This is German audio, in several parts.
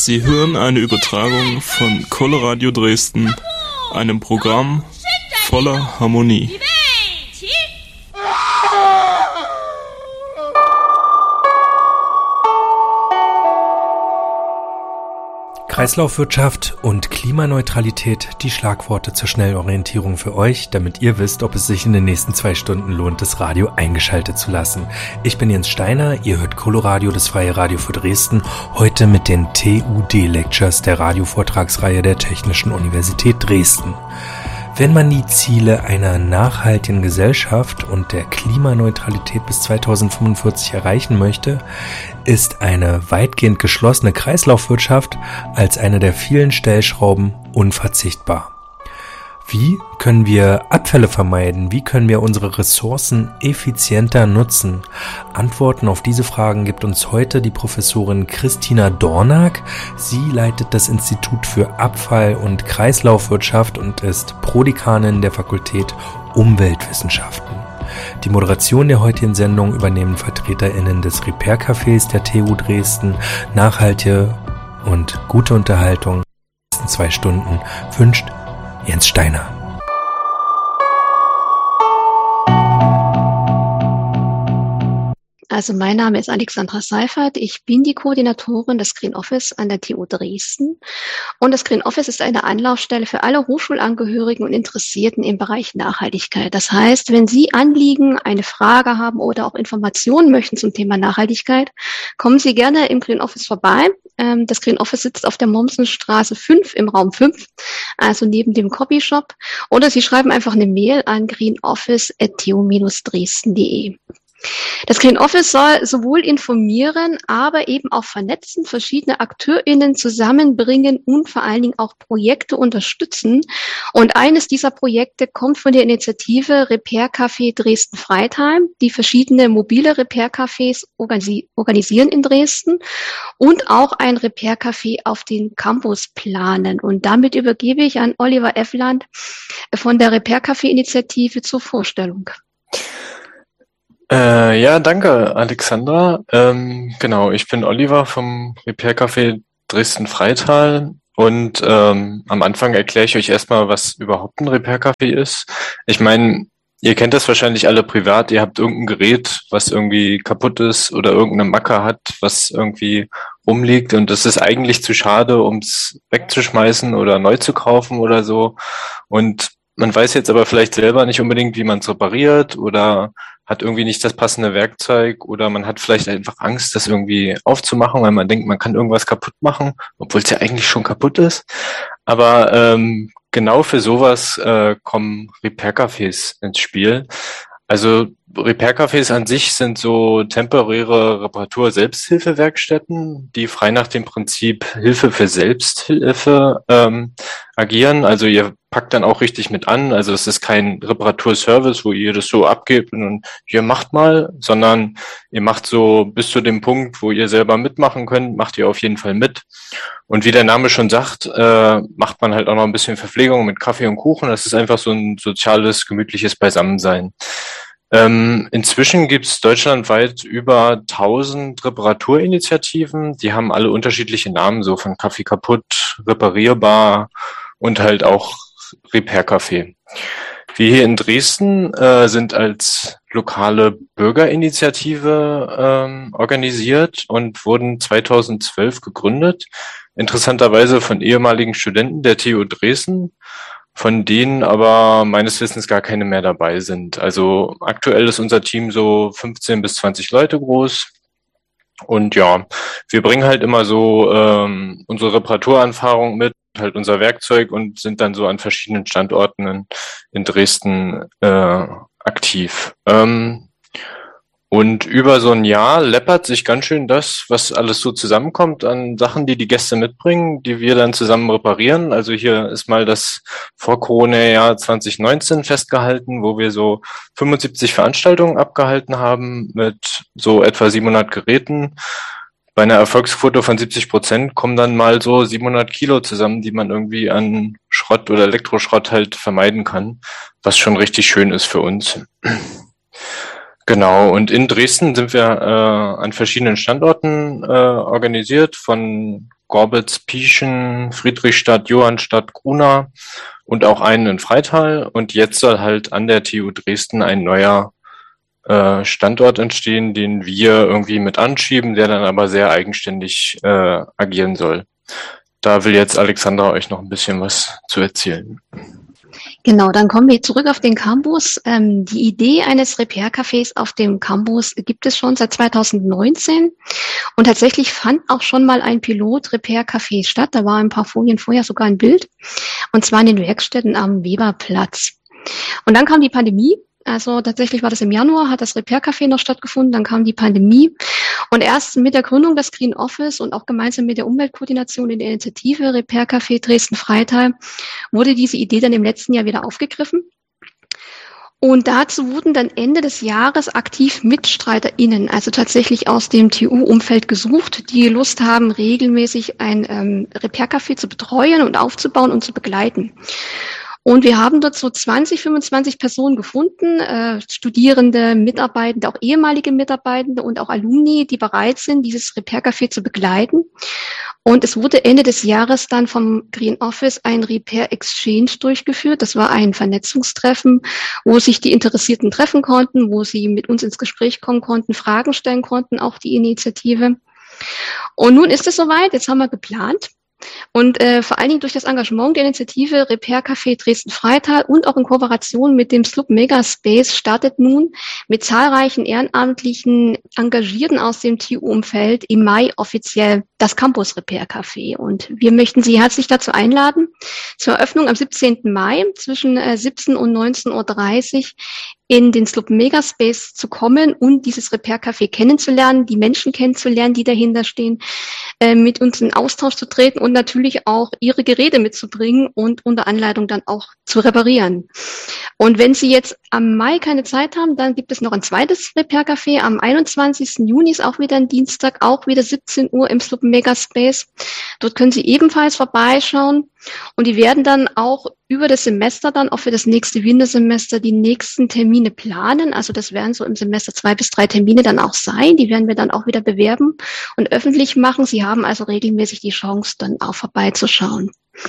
Sie hören eine Übertragung von Coloradio Dresden, einem Programm voller Harmonie. Kreislaufwirtschaft und Klimaneutralität, die Schlagworte zur Schnellorientierung für euch, damit ihr wisst, ob es sich in den nächsten 2 Stunden lohnt, das Radio eingeschaltet zu lassen. Ich bin Jens Steiner, ihr hört Coloradio, das freie Radio für Dresden, heute mit den TUD-Lectures der Radiovortragsreihe der Technischen Universität Dresden. Wenn man die Ziele einer nachhaltigen Gesellschaft und der Klimaneutralität bis 2045 erreichen möchte, ist eine weitgehend geschlossene Kreislaufwirtschaft als eine der vielen Stellschrauben unverzichtbar. Wie können wir Abfälle vermeiden? Wie können wir unsere Ressourcen effizienter nutzen? Antworten auf diese Fragen gibt uns heute die Professorin Christina Dornack. Sie leitet das Institut für Abfall- und Kreislaufwirtschaft und ist Prodekanin der Fakultät Umweltwissenschaften. Die Moderation der heutigen Sendung übernehmen VertreterInnen des Repair-Cafés der TU Dresden. Nachhaltige und gute Unterhaltung in den nächsten 2 Stunden wünscht Jens Steiner. Also mein Name ist Alexandra Seifert. Ich bin die Koordinatorin des Green Office an der TU Dresden. Und das Green Office ist eine Anlaufstelle für alle Hochschulangehörigen und Interessierten im Bereich Nachhaltigkeit. Das heißt, wenn Sie Anliegen, eine Frage haben oder auch Informationen möchten zum Thema Nachhaltigkeit, kommen Sie gerne im Green Office vorbei. Das Green Office sitzt auf der Mommsenstraße 5 im Raum 5, also neben dem Copyshop. Oder Sie schreiben einfach eine Mail an greenoffice@tu-dresden.de. Das Green Office soll sowohl informieren, aber eben auch vernetzen, verschiedene AkteurInnen zusammenbringen und vor allen Dingen auch Projekte unterstützen. Und eines dieser Projekte kommt von der Initiative Repair Café Dresden-Freitheim, die verschiedene mobile Repair Cafés organisieren in Dresden und auch ein Repair Café auf den Campus planen. Und damit übergebe ich an Oliver Effland von der Repair Café Initiative zur Vorstellung. Ja, danke, Alexandra. Genau, ich bin Oliver vom Repair Café Dresden-Freital und am Anfang erkläre ich euch erstmal, was überhaupt ein Repair Café ist. Ich meine, ihr kennt das wahrscheinlich alle privat, ihr habt irgendein Gerät, was irgendwie kaputt ist oder irgendeine Macke hat, was irgendwie rumliegt und das ist eigentlich zu schade, um es wegzuschmeißen oder neu zu kaufen oder so. Und man weiß jetzt aber vielleicht selber nicht unbedingt, wie man es repariert oder hat irgendwie nicht das passende Werkzeug oder man hat vielleicht einfach Angst, das irgendwie aufzumachen, weil man denkt, man kann irgendwas kaputt machen, obwohl es ja eigentlich schon kaputt ist. Aber genau für sowas kommen Repair-Cafés ins Spiel. Also Repair-Cafés an sich sind so temporäre Reparatur-Selbsthilfewerkstätten, die frei nach dem Prinzip Hilfe für Selbsthilfe agieren. Also ihr packt dann auch richtig mit an. Also es ist kein Reparaturservice, wo ihr das so abgebt und ihr macht mal, sondern ihr macht so bis zu dem Punkt, wo ihr selber mitmachen könnt, macht ihr auf jeden Fall mit. Und wie der Name schon sagt, macht man halt auch noch ein bisschen Verpflegung mit Kaffee und Kuchen. Das ist einfach so ein soziales, gemütliches Beisammensein. Inzwischen gibt es deutschlandweit über 1000 Reparaturinitiativen. Die haben alle unterschiedliche Namen, so von Kaffee kaputt, reparierbar und halt auch Repair Café. Wir hier in Dresden sind als lokale Bürgerinitiative organisiert und wurden 2012 gegründet. Interessanterweise von ehemaligen Studenten der TU Dresden, von denen aber meines Wissens gar keine mehr dabei sind. Also aktuell ist unser Team so 15 bis 20 Leute groß. Und ja, wir bringen halt immer so unsere Reparaturanfahrung mit, halt unser Werkzeug und sind dann so an verschiedenen Standorten in Dresden aktiv. Und über so ein Jahr läppert sich ganz schön das, was alles so zusammenkommt an Sachen, die die Gäste mitbringen, die wir dann zusammen reparieren. Also hier ist mal das Vor-Corona-Jahr 2019 festgehalten, wo wir so 75 Veranstaltungen abgehalten haben mit so etwa 700 Geräten. Bei einer Erfolgsquote von 70% kommen dann mal so 700 Kilo zusammen, die man irgendwie an Schrott oder Elektroschrott halt vermeiden kann, was schon richtig schön ist für uns. Genau, und in Dresden sind wir an verschiedenen Standorten organisiert, von Gorbitz, Pieschen, Friedrichstadt, Johannstadt, Grunau und auch einen in Freital. Und jetzt soll halt an der TU Dresden ein neuer Standort entstehen, den wir irgendwie mit anschieben, der dann aber sehr eigenständig agieren soll. Da will jetzt Alexandra euch noch ein bisschen was zu erzählen. Genau, dann kommen wir zurück auf den Campus. Die Idee eines Repair-Cafés auf dem Campus gibt es schon seit 2019 und tatsächlich fand auch schon mal ein Pilot-Repair-Café statt. Da war ein paar Folien vorher sogar ein Bild, und zwar in den Werkstätten am Weberplatz. Und dann kam die Pandemie. Also tatsächlich war das im Januar, hat das Repair-Café noch stattgefunden, dann kam die Pandemie. Und erst mit der Gründung des Green Office und auch gemeinsam mit der Umweltkoordination in der Initiative Repair-Café Dresden-Freital wurde diese Idee dann im letzten Jahr wieder aufgegriffen. Und dazu wurden dann Ende des Jahres aktiv MitstreiterInnen, also tatsächlich aus dem TU-Umfeld gesucht, die Lust haben, regelmäßig ein Repair-Café zu betreuen und aufzubauen und zu begleiten. Und wir haben dort so 20, 25 Personen gefunden, Studierende, Mitarbeitende, auch ehemalige Mitarbeitende und auch Alumni, die bereit sind, dieses Repair-Café zu begleiten. Und es wurde Ende des Jahres dann vom Green Office ein Repair Exchange durchgeführt. Das war ein Vernetzungstreffen, wo sich die Interessierten treffen konnten, wo sie mit uns ins Gespräch kommen konnten, Fragen stellen konnten, auch die Initiative. Und nun ist es soweit, jetzt haben wir geplant. Und vor allen Dingen durch das Engagement der Initiative Repair Café Dresden-Freital und auch in Kooperation mit dem Sloop Megaspace startet nun mit zahlreichen ehrenamtlichen Engagierten aus dem TU-Umfeld im Mai offiziell das Campus Repair Café. Und wir möchten Sie herzlich dazu einladen, zur Eröffnung am 17. Mai zwischen 17 und 19:30 Uhr in den Sloop Megaspace zu kommen und dieses Repair Café kennenzulernen, die Menschen kennenzulernen, die dahinter stehen, mit uns in Austausch zu treten und natürlich auch Ihre Geräte mitzubringen und unter Anleitung dann auch zu reparieren. Und wenn Sie jetzt am Mai keine Zeit haben, dann gibt es noch ein zweites Repair Café. Am 21. Juni ist auch wieder ein Dienstag, auch wieder 17 Uhr im Sloop Megaspace. Dort können Sie ebenfalls vorbeischauen. Und die werden dann auch über das Semester dann auch für das nächste Wintersemester die nächsten Termine planen. Also das werden so im Semester 2 bis 3 Termine dann auch sein. Die werden wir dann auch wieder bewerben und öffentlich machen. Sie haben also regelmäßig die Chance, dann auch vorbeizuschauen.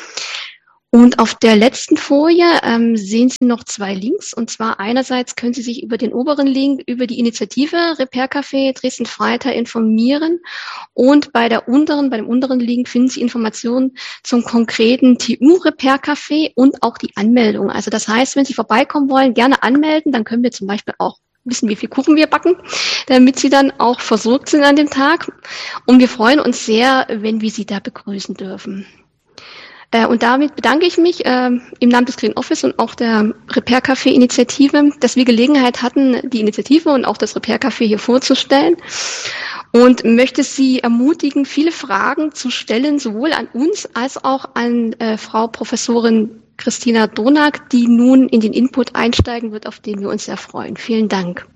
Und auf der letzten Folie sehen Sie noch 2 Links. Und zwar einerseits können Sie sich über den oberen Link über die Initiative Repair Café Dresden-Freital informieren. Und bei dem unteren Link finden Sie Informationen zum konkreten TU Repair Café und auch die Anmeldung. Also das heißt, wenn Sie vorbeikommen wollen, gerne anmelden. Dann können wir zum Beispiel auch wissen, wie viel Kuchen wir backen, damit Sie dann auch versorgt sind an dem Tag. Und wir freuen uns sehr, wenn wir Sie da begrüßen dürfen. Und damit bedanke ich mich im Namen des Green Office und auch der Repair Café Initiative, dass wir Gelegenheit hatten, die Initiative und auch das Repair Café hier vorzustellen. Und möchte Sie ermutigen, viele Fragen zu stellen, sowohl an uns als auch an Frau Professorin Christina Donak, die nun in den Input einsteigen wird, auf den wir uns sehr freuen. Vielen Dank.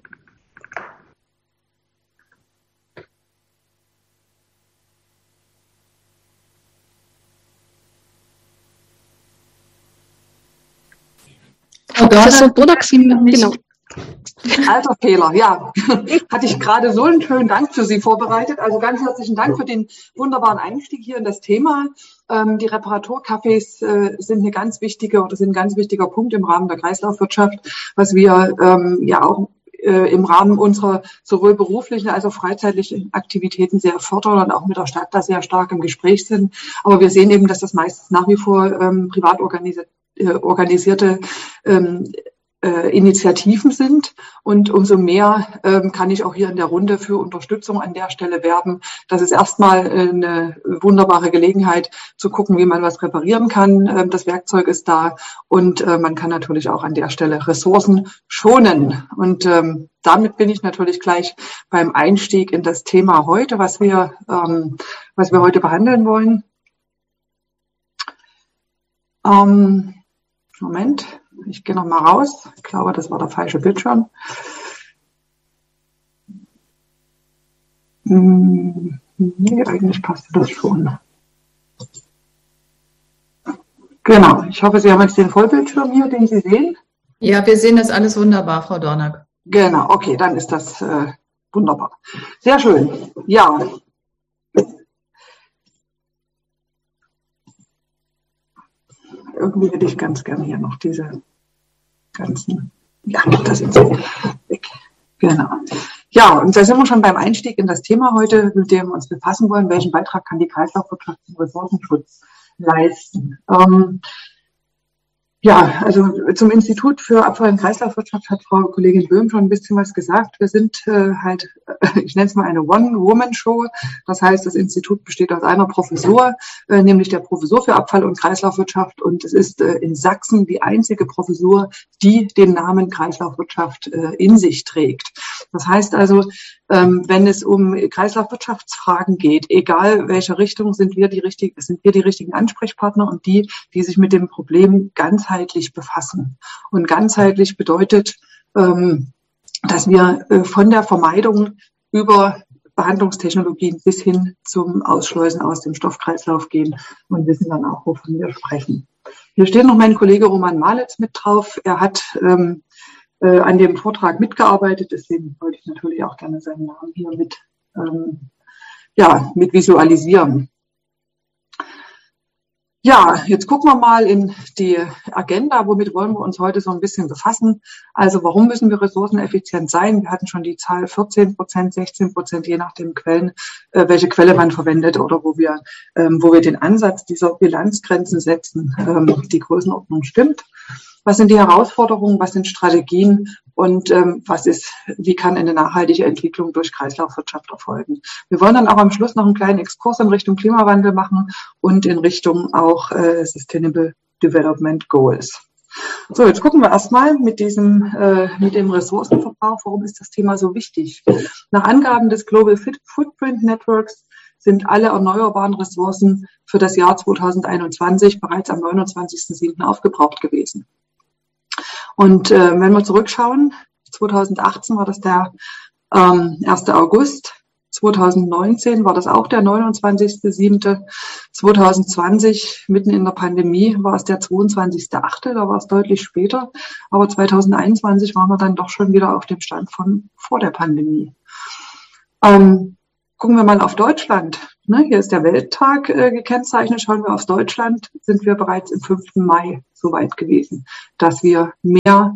Professor Donak, genau. Alter Fehler, ja. Hatte ich gerade so einen schönen Dank für Sie vorbereitet. Also ganz herzlichen Dank für den wunderbaren Einstieg hier in das Thema. Die Reparaturcafés sind ein ganz wichtiger Punkt im Rahmen der Kreislaufwirtschaft, was wir ja auch im Rahmen unserer sowohl beruflichen als auch freizeitlichen Aktivitäten sehr fördern und auch mit der Stadt da sehr stark im Gespräch sind. Aber wir sehen eben, dass das meistens nach wie vor privat organisierte Initiativen sind, und umso mehr kann ich auch hier in der Runde für Unterstützung an der Stelle werben. Das ist erstmal eine wunderbare Gelegenheit zu gucken, wie man was reparieren kann. Das Werkzeug ist da, und man kann natürlich auch an der Stelle Ressourcen schonen. Und damit bin ich natürlich gleich beim Einstieg in das Thema heute, was wir heute behandeln wollen. Moment. Ich gehe noch mal raus. Ich glaube, das war der falsche Bildschirm. Nee, eigentlich passte das schon. Genau. Ich hoffe, Sie haben jetzt den Vollbildschirm hier, den Sie sehen. Ja, wir sehen das alles wunderbar, Frau Dornak. Genau, okay, dann ist das wunderbar. Sehr schön. Ja. Irgendwie hätte ich ganz gerne hier noch diese ganzen, ja, das sind so weg. Genau. Ja, und da sind wir schon beim Einstieg in das Thema heute, mit dem wir uns befassen wollen. Welchen Beitrag kann die Kreislaufwirtschaft zum Ressourcenschutz leisten? Ja, also zum Institut für Abfall- und Kreislaufwirtschaft hat Frau Kollegin Böhm schon ein bisschen was gesagt. Wir sind ich nenne es mal eine One-Woman-Show. Das heißt, das Institut besteht aus einer Professur, nämlich der Professur für Abfall- und Kreislaufwirtschaft. Und es ist in Sachsen die einzige Professur, die den Namen Kreislaufwirtschaft in sich trägt. Das heißt also, wenn es um Kreislaufwirtschaftsfragen geht, egal welche Richtung, sind wir die richtigen Ansprechpartner und die sich mit dem Problem ganzheitlich befassen. Und ganzheitlich bedeutet, dass wir von der Vermeidung über Behandlungstechnologien bis hin zum Ausschleusen aus dem Stoffkreislauf gehen und wissen dann auch, wovon wir sprechen. Hier steht noch mein Kollege Roman Malitz mit drauf. Er hat an dem Vortrag mitgearbeitet, deswegen wollte ich natürlich auch gerne seinen Namen hier mit visualisieren. Ja, jetzt gucken wir mal in die Agenda. Womit wollen wir uns heute so ein bisschen befassen? Also warum müssen wir ressourceneffizient sein? Wir hatten schon die Zahl 14%, 16%, je nach den Quellen, welche Quelle man verwendet oder wo wir den Ansatz dieser Bilanzgrenzen setzen. Die Größenordnung stimmt. Was sind die Herausforderungen? Was sind Strategien? Und wie kann eine nachhaltige Entwicklung durch Kreislaufwirtschaft erfolgen? Wir wollen dann auch am Schluss noch einen kleinen Exkurs in Richtung Klimawandel machen und in Richtung auch Sustainable Development Goals. So, jetzt gucken wir erstmal mit dem Ressourcenverbrauch. Warum ist das Thema so wichtig? Nach Angaben des Global Footprint Networks sind alle erneuerbaren Ressourcen für das Jahr 2021 bereits am 29.07. aufgebraucht gewesen. Und wenn wir zurückschauen, 2018 war das der 1. August, 2019 war das auch der 29.07., 2020 mitten in der Pandemie war es der 22.08., da war es deutlich später, aber 2021 waren wir dann doch schon wieder auf dem Stand von vor der Pandemie. Gucken wir mal auf Deutschland. Hier ist der Welttag gekennzeichnet. Schauen wir auf Deutschland, sind wir bereits am 5. Mai so weit gewesen, dass wir mehr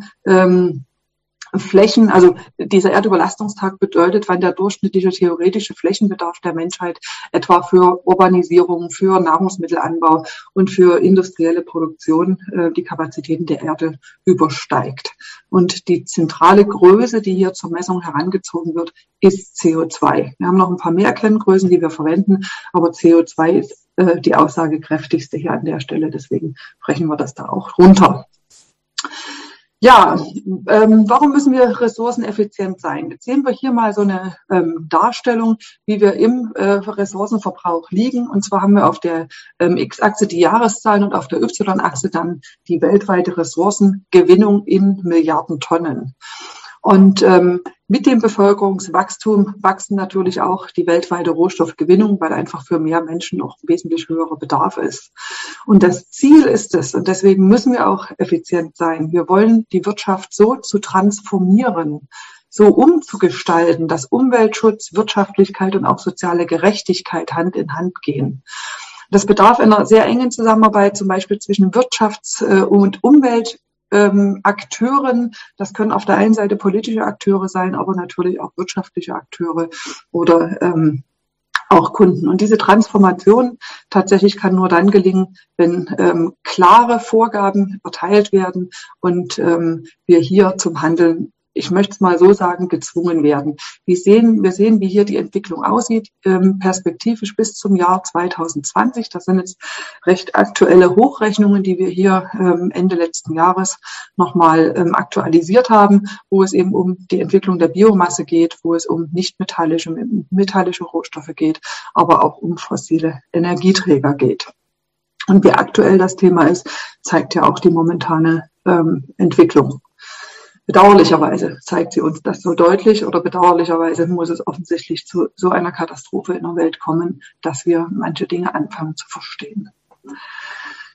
Flächen, also dieser Erdüberlastungstag bedeutet, wann der durchschnittliche theoretische Flächenbedarf der Menschheit etwa für Urbanisierung, für Nahrungsmittelanbau und für industrielle Produktion die Kapazitäten der Erde übersteigt. Und die zentrale Größe, die hier zur Messung herangezogen wird, ist CO2. Wir haben noch ein paar mehr Kenngrößen, die wir verwenden, aber CO2 ist die aussagekräftigste hier an der Stelle. Deswegen brechen wir das da auch runter. Ja, warum müssen wir ressourceneffizient sein? Jetzt sehen wir hier mal so eine Darstellung, wie wir im Ressourcenverbrauch liegen. Und zwar haben wir auf der X-Achse die Jahreszahlen und auf der Y-Achse dann die weltweite Ressourcengewinnung in Milliarden Tonnen. Und mit dem Bevölkerungswachstum wachsen natürlich auch die weltweite Rohstoffgewinnung, weil einfach für mehr Menschen noch wesentlich höherer Bedarf ist. Und das Ziel ist es, und deswegen müssen wir auch effizient sein. Wir wollen die Wirtschaft so zu transformieren, so umzugestalten, dass Umweltschutz, Wirtschaftlichkeit und auch soziale Gerechtigkeit Hand in Hand gehen. Das bedarf einer sehr engen Zusammenarbeit, zum Beispiel zwischen Wirtschafts- und Akteuren, das können auf der einen Seite politische Akteure sein, aber natürlich auch wirtschaftliche Akteure oder auch Kunden. Und diese Transformation tatsächlich kann nur dann gelingen, wenn klare Vorgaben erteilt werden und wir hier zum Handeln, ich möchte es mal so sagen, gezwungen werden. Wir sehen, wie hier die Entwicklung aussieht, perspektivisch bis zum Jahr 2020. Das sind jetzt recht aktuelle Hochrechnungen, die wir hier Ende letzten Jahres nochmal aktualisiert haben, wo es eben um die Entwicklung der Biomasse geht, wo es um metallische Rohstoffe geht, aber auch um fossile Energieträger geht. Und wie aktuell das Thema ist, zeigt ja auch die momentane Entwicklung. Bedauerlicherweise zeigt sie uns das so deutlich oder bedauerlicherweise muss es offensichtlich zu so einer Katastrophe in der Welt kommen, dass wir manche Dinge anfangen zu verstehen.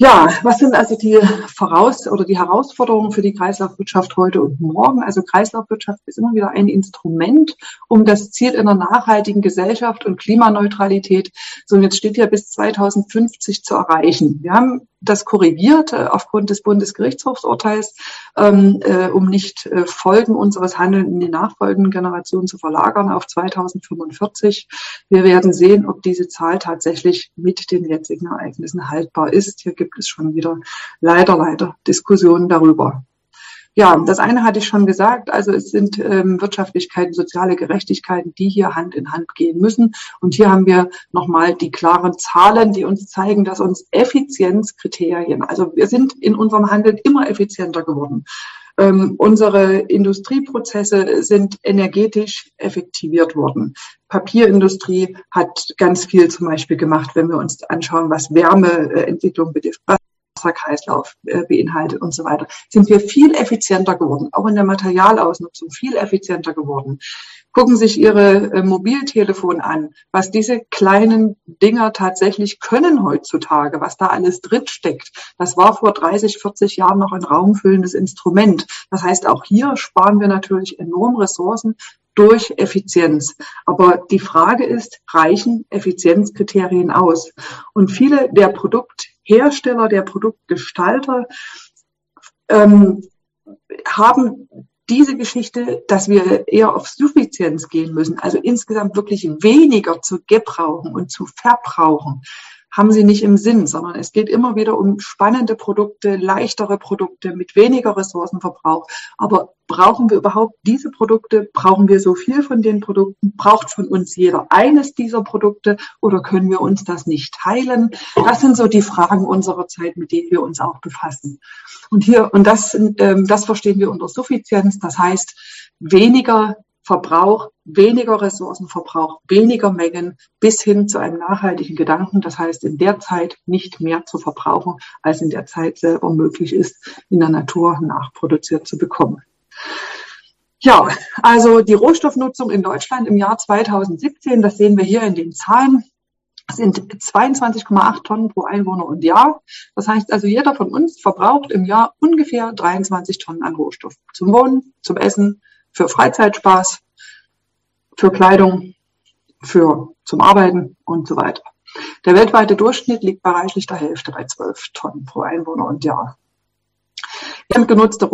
Ja, was sind also die Herausforderungen für die Kreislaufwirtschaft heute und morgen? Also Kreislaufwirtschaft ist immer wieder ein Instrument, um das Ziel einer nachhaltigen Gesellschaft und Klimaneutralität, so und jetzt steht hier bis 2050 zu erreichen. Wir haben das korrigiert aufgrund des Bundesgerichtshofsurteils, um nicht Folgen unseres Handelns in die nachfolgenden Generationen zu verlagern auf 2045. Wir werden sehen, ob diese Zahl tatsächlich mit den jetzigen Ereignissen haltbar ist. Hier gibt es schon wieder leider Diskussionen darüber. Ja, das eine hatte ich schon gesagt, also es sind Wirtschaftlichkeit und soziale Gerechtigkeiten, die hier Hand in Hand gehen müssen. Und hier haben wir nochmal die klaren Zahlen, die uns zeigen, dass uns Effizienzkriterien, also wir sind in unserem Handeln immer effizienter geworden. Unsere Industrieprozesse sind energetisch effektiviert worden. Papierindustrie hat ganz viel zum Beispiel gemacht, wenn wir uns anschauen, was Wärmeentwicklung betrifft, Wasserkreislauf beinhaltet und so weiter, sind wir viel effizienter geworden, auch in der Materialausnutzung viel effizienter geworden. Gucken sich Ihre Mobiltelefone an, was diese kleinen Dinger tatsächlich können heutzutage, was da alles drin steckt. Das war vor 30, 40 Jahren noch ein raumfüllendes Instrument. Das heißt, auch hier sparen wir natürlich enorm Ressourcen durch Effizienz. Aber die Frage ist, reichen Effizienzkriterien aus? Und viele der Produkthersteller, der Produktgestalter haben diese Geschichte, dass wir eher auf Suffizienz gehen müssen, also insgesamt wirklich weniger zu gebrauchen und zu verbrauchen, haben sie nicht im Sinn, sondern es geht immer wieder um spannende Produkte, leichtere Produkte mit weniger Ressourcenverbrauch. Aber brauchen wir überhaupt diese Produkte? Brauchen wir so viel von den Produkten? Braucht von uns jeder eines dieser Produkte oder können wir uns das nicht teilen? Das sind so die Fragen unserer Zeit, mit denen wir uns auch befassen. Und das verstehen wir unter Suffizienz. Das heißt, weniger Verbrauch, weniger Ressourcenverbrauch, weniger Mengen bis hin zu einem nachhaltigen Gedanken. Das heißt, in der Zeit nicht mehr zu verbrauchen, als in der Zeit selber möglich ist, in der Natur nachproduziert zu bekommen. Ja, also die Rohstoffnutzung in Deutschland im Jahr 2017, das sehen wir hier in den Zahlen, sind 22,8 Tonnen pro Einwohner und Jahr. Das heißt also, jeder von uns verbraucht im Jahr ungefähr 23 Tonnen an Rohstoff. Zum Wohnen, zum Essen, für Freizeitspaß, für Kleidung, zum Arbeiten und so weiter. Der weltweite Durchschnitt liegt bei reichlich der Hälfte, bei 12 Tonnen pro Einwohner und Jahr. Genutzte